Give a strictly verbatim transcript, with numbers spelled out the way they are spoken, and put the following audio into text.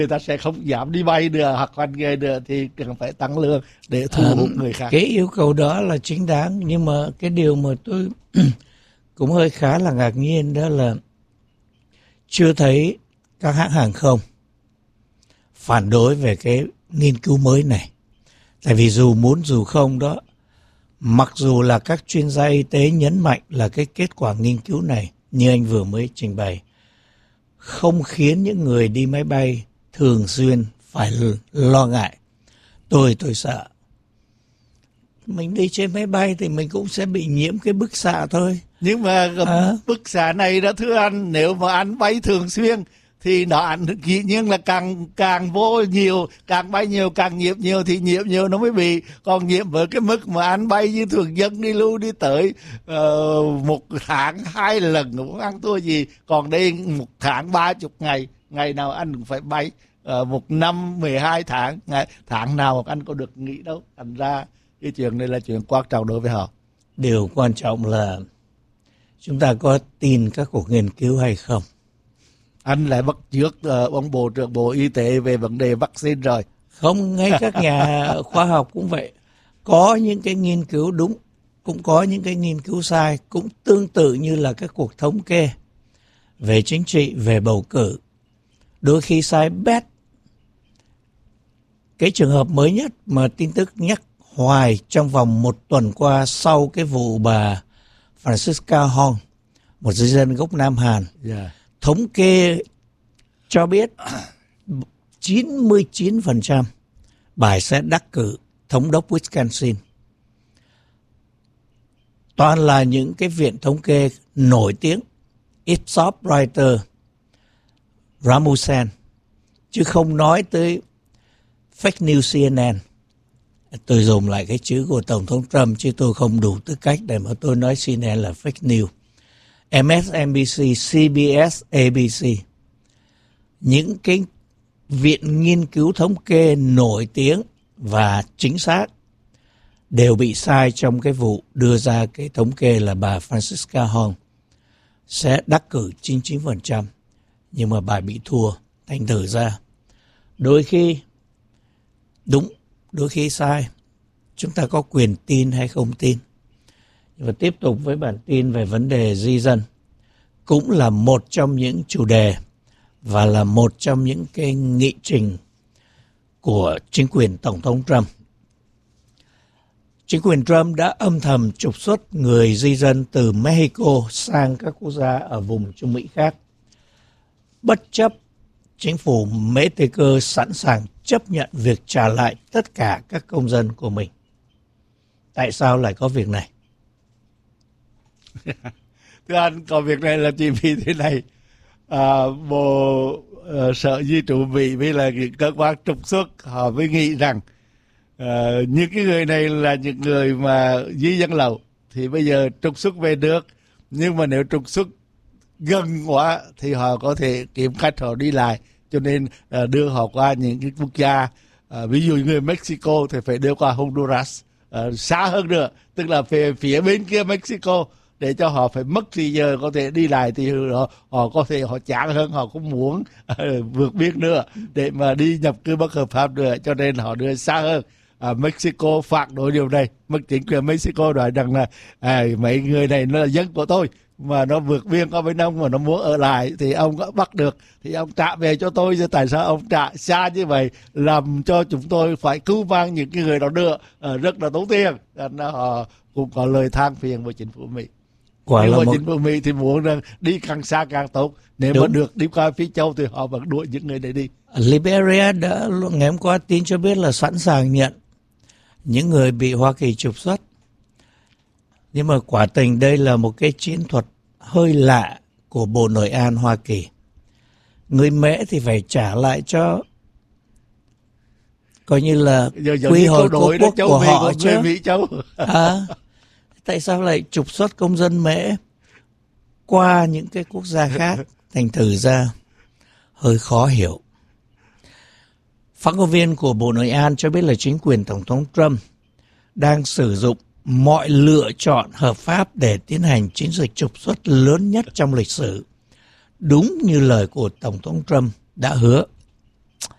người ta sẽ không dám đi vay nữa hoặc hành nghề nữa thì cần phải tăng lương để thu hút à, người khác. Cái yêu cầu đó là chính đáng, nhưng mà cái điều mà tôi cũng hơi khá là ngạc nhiên đó là chưa thấy các hãng hàng không phản đối về cái nghiên cứu mới này. Tại vì dù muốn dù không đó, mặc dù là các chuyên gia y tế nhấn mạnh là cái kết quả nghiên cứu này, như anh vừa mới trình bày, không khiến những người đi máy bay thường xuyên phải lo ngại. Tôi, tôi sợ. Mình đi trên máy bay thì mình cũng sẽ bị nhiễm cái bức xạ thôi. Nhưng mà à. bức xạ này đó thưa anh, nếu mà anh bay thường xuyên thì nó ảnh dĩ nhiên là càng càng vô nhiều, càng bay nhiều, càng nhiễm nhiều thì nhiễm nhiều nó mới bị. Còn nhiễm với cái mức mà anh bay như thường dân đi lưu đi tới uh, một tháng hai lần cũng ăn thua gì. Còn đây một tháng ba chục ngày, ngày nào anh cũng phải bay. Uh, một năm mười hai tháng, ngày, tháng nào anh có được nghỉ đâu. Thành ra cái chuyện này là chuyện quan trọng đối với họ. Điều quan trọng là chúng ta có tin các cuộc nghiên cứu hay không. Anh lại bắt chước uh, ông Bộ trưởng Bộ Y tế về vấn đề vaccine rồi. Không, ngay các nhà khoa học cũng vậy. Có những cái nghiên cứu đúng, cũng có những cái nghiên cứu sai, cũng tương tự như là các cuộc thống kê về chính trị, về bầu cử. Đôi khi sai bét. Cái trường hợp mới nhất mà tin tức nhắc hoài trong vòng một tuần qua sau cái vụ bà Francisca Hong, một di dân gốc Nam Hàn, yeah. thống kê cho biết chín mươi chín phần trăm bà sẽ đắc cử thống đốc Wisconsin. Toàn là những cái viện thống kê nổi tiếng, Ipsos, Reuters, Rasmussen, chứ không nói tới fake news C N N. Tôi dùng lại cái chữ của Tổng thống Trump chứ tôi không đủ tư cách để mà tôi nói C N N là fake news. M S N B C, C B S, A B C. Những cái viện nghiên cứu thống kê nổi tiếng và chính xác đều bị sai trong cái vụ đưa ra cái thống kê là bà Francisca Hong sẽ đắc cử chín mươi chín phần trăm, nhưng mà bà bị thua. Thành thử ra đôi khi đúng, đôi khi sai. Chúng ta có quyền tin hay không tin. Và tiếp tục với bản tin về vấn đề di dân, cũng là một trong những chủ đề và là một trong những cái nghị trình của chính quyền Tổng thống Trump. Chính quyền Trump đã âm thầm trục xuất người di dân từ Mexico sang các quốc gia ở vùng Trung Mỹ khác, bất chấp chính phủ Mexico sẵn sàng chấp nhận việc trả lại tất cả các công dân của mình. Tại sao lại có việc này? Thưa anh, có việc này là chỉ vì thế này. À, Bộ uh, Sở Di trú Mỹ với là cơ quan trục xuất họ mới nghĩ rằng uh, những cái người này là những người mà di dân lậu thì bây giờ trục xuất về nước, nhưng mà nếu trục xuất gần quá thì họ có thể kiếm cách họ đi lại, cho nên uh, đưa họ qua những cái quốc gia uh, ví dụ người Mexico thì phải đưa qua Honduras, uh, xa hơn nữa, tức là về phía bên kia Mexico, để cho họ phải mất thì giờ có thể đi lại thì họ, họ có thể họ chán hơn, họ cũng muốn uh, vượt biên nữa để mà đi nhập cư bất hợp pháp nữa, cho nên họ đưa xa hơn. À, Mexico phản đối điều này, mất chính quyền Mexico nói rằng là à, mấy người này nó là dân của tôi mà nó vượt biên qua bên ông mà nó muốn ở lại thì ông có bắt được thì ông trả về cho tôi, chứ tại sao ông trả xa như vậy làm cho chúng tôi phải cứu vãn những cái người đó nữa, à, rất là tốn tiền. Nên họ cũng có lời than phiền với chính phủ Mỹ. Quả nhưng mà một... chính phủ Mỹ thì muốn rằng đi càng xa càng tốt, nếu Đúng. mà được đi qua phía châu thì họ vẫn đuổi những người này đi. Liberia đã ngày hôm qua tin cho biết là sẵn sàng nhận những người bị Hoa Kỳ trục xuất. Nhưng mà quả tình đây là một cái chiến thuật hơi lạ của Bộ Nội an Hoa Kỳ. Người Mễ thì phải trả lại cho coi như là giờ, giờ quy hồi cố quốc của họ chứ. Mỹ châu. À, tại sao lại trục xuất công dân Mễ qua những cái quốc gia khác? Thành thử ra hơi khó hiểu. Phát ngôn viên của Bộ Nội an cho biết là chính quyền Tổng thống Trump đang sử dụng mọi lựa chọn hợp pháp để tiến hành chiến dịch trục xuất lớn nhất trong lịch sử, đúng như lời của Tổng thống Trump đã hứa.